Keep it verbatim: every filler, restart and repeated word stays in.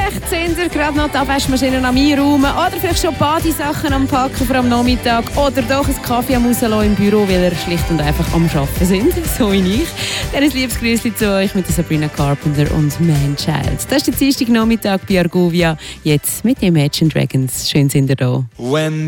Vielleicht sind ihr gerade noch die Abwaschmaschine am Einräumen oder vielleicht schon Badesachen am Packen vor am Nachmittag oder doch einen Kaffee am Rauslassen im Büro, weil ihr schlicht und einfach am Arbeiten sind, so wie ich. Dann ein liebes Grüßchen zu euch mit Sabrina Carpenter und Man-Child. Das ist der Dienstag Nachmittag bei Argovia, jetzt mit den Imagine Dragons. Schön sind ihr da. When